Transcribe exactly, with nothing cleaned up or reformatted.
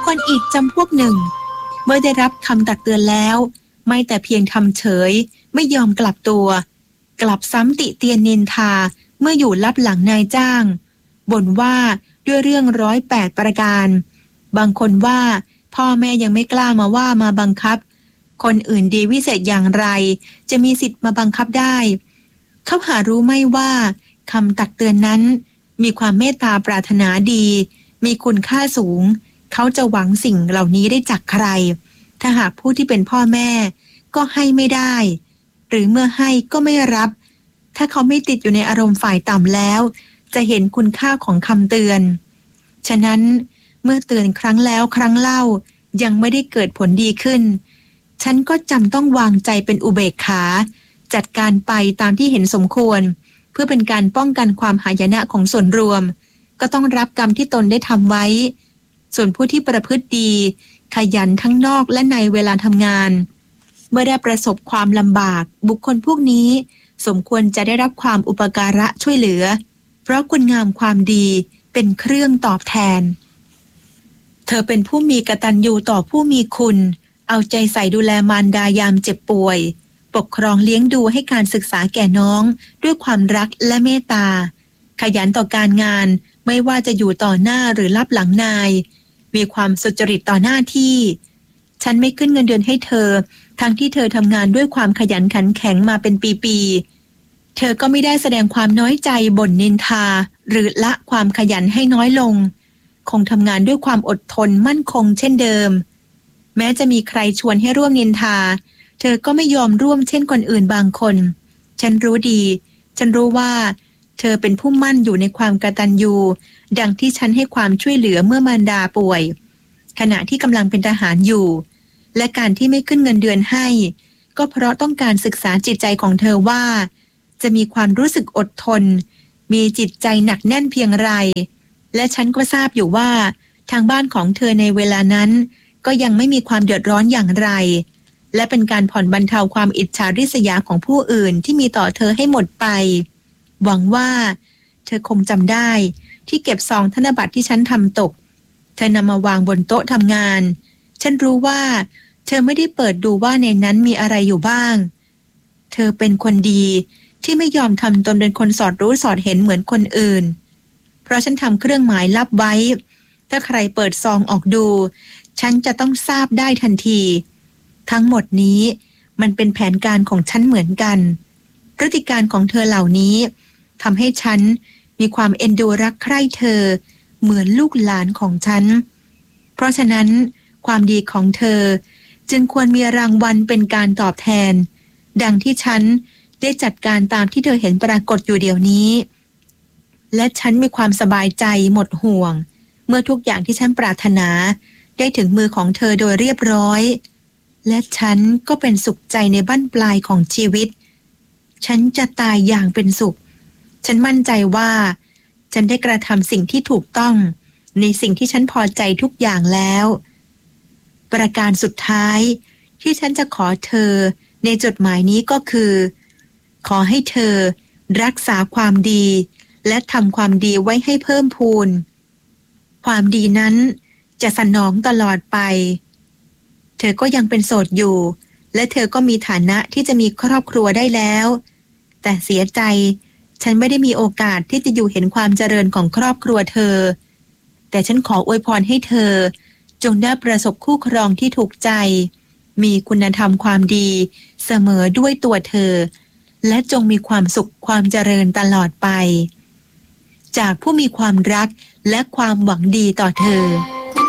คนอีกจำพวกหนึ่งเมื่อได้รับคำตักเตือนแล้วไม่แต่เพียงทำเฉยไม่ยอมกลับตัวกลับซ้ำติเตียนนินทาเมื่ออยู่ลับหลังนายจ้างบ่นว่าด้วยเรื่องร้อยแปดประการบางคนว่าพ่อแม่ยังไม่กล้ามาว่ามาบังคับคนอื่นดีวิเศษอย่างไรจะมีสิทธิ์มาบังคับได้เขาหารู้ไม่ว่าคำตักเตือนนั้นมีความเมตตาปรารถนาดีมีคุณค่าสูงเขาจะหวังสิ่งเหล่านี้ได้จากใครถ้าหากผู้ที่เป็นพ่อแม่ก็ให้ไม่ได้หรือเมื่อให้ก็ไม่รับถ้าเขาไม่ติดอยู่ในอารมณ์ฝ่ายต่ำแล้วจะเห็นคุณค่าของคำเตือนฉะนั้นเมื่อเตือนครั้งแล้วครั้งเล่ายังไม่ได้เกิดผลดีขึ้นฉันก็จำต้องวางใจเป็นอุเบกขาจัดการไปตามที่เห็นสมควรเพื่อเป็นการป้องกันความหายนะของส่วนรวมก็ต้องรับกรรมที่ตนได้ทำไว้ส่วนผู้ที่ประพฤติดีขยันทั้งนอกและในเวลาทำงานเมื่อได้ประสบความลำบากบุคคลพวกนี้สมควรจะได้รับความอุปการะช่วยเหลือเพราะคุณงามความดีเป็นเครื่องตอบแทนเธอเป็นผู้มีกตัญญูต่อผู้มีคุณเอาใจใส่ดูแลมารดายามเจ็บป่วยปกครองเลี้ยงดูให้การศึกษาแก่น้องด้วยความรักและเมตตาขยันต่อการงานไม่ว่าจะอยู่ต่อหน้าหรือลับหลังนายมีความสุจริตต่อหน้าที่ฉันไม่ขึ้นเงินเดือนให้เธอทั้งที่เธอทำงานด้วยความขยันขันแข็งมาเป็นปีๆเธอก็ไม่ได้แสดงความน้อยใจบ่นนินทาหรือละความขยันให้น้อยลงคงทำงานด้วยความอดทนมั่นคงเช่นเดิมแม้จะมีใครชวนให้ร่วมนินทาเธอก็ไม่ยอมร่วมเช่นคนอื่นบางคนฉันรู้ดีฉันรู้ว่าเธอเป็นผู้มั่นอยู่ในความกตัญญูดังที่ฉันให้ความช่วยเหลือเมื่อมารดาป่วยขณะที่กำลังเป็นทหารอยู่และการที่ไม่ขึ้นเงินเดือนให้ก็เพราะต้องการศึกษาจิตใจของเธอว่าจะมีความรู้สึกอดทนมีจิตใจหนักแน่นเพียงไรและฉันก็ทราบอยู่ว่าทางบ้านของเธอในเวลานั้นก็ยังไม่มีความเดือดร้อนอย่างไรและเป็นการผ่อนบรรเทาความอิจฉาริษยาของผู้อื่นที่มีต่อเธอให้หมดไปหวังว่าเธอคงจำได้ที่เก็บซองธนบัตรที่ฉันทำตกเธอนำมาวางบนโต๊ะทำงานฉันรู้ว่าเธอไม่ได้เปิดดูว่าในนั้นมีอะไรอยู่บ้างเธอเป็นคนดีที่ไม่ยอมทำตนเป็นคนสอดรู้สอดเห็นเหมือนคนอื่นเพราะฉันทำเครื่องหมายลับไว้ถ้าใครเปิดซองออกดูฉันจะต้องทราบได้ทันทีทั้งหมดนี้มันเป็นแผนการของฉันเหมือนกันพฤติการของเธอเหล่านี้ทำให้ฉันมีความเอ็นดูรักใคร่เธอเหมือนลูกหลานของฉันเพราะฉะนั้นความดีของเธอจึงควรมีรางวัลเป็นการตอบแทนดังที่ฉันได้จัดการตามที่เธอเห็นปรากฏอยู่เดี๋ยวนี้และฉันมีความสบายใจหมดห่วงเมื่อทุกอย่างที่ฉันปรารถนาได้ถึงมือของเธอโดยเรียบร้อยและฉันก็เป็นสุขใจในบั้นปลายของชีวิตฉันจะตายอย่างเป็นสุขฉันมั่นใจว่าฉันได้กระทำสิ่งที่ถูกต้องในสิ่งที่ฉันพอใจทุกอย่างแล้วประการสุดท้ายที่ฉันจะขอเธอในจดหมายนี้ก็คือขอให้เธอรักษาความดีและทำความดีไว้ให้เพิ่มพูนความดีนั้นจะสนองตลอดไปเธอก็ยังเป็นโสดอยู่และเธอก็มีฐานะที่จะมีครอบครัวได้แล้วแต่เสียใจฉันไม่ได้มีโอกาสที่จะอยู่เห็นความเจริญของครอบครัวเธอแต่ฉันขออวยพรให้เธอจงได้ประสบคู่ครองที่ถูกใจมีคุณธรรมความดีเสมอด้วยตัวเธอและจงมีความสุขความเจริญตลอดไปจากผู้มีความรักและความหวังดีต่อเธอ